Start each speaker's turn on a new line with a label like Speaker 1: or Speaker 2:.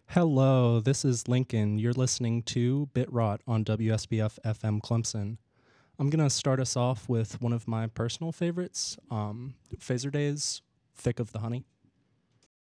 Speaker 1: Hello, this is Lincoln. You're listening to Bit Rot on WSBF FM Clemson. I'm going to start us off with one of my personal favorites, Phaser Days, Thick of the Honey.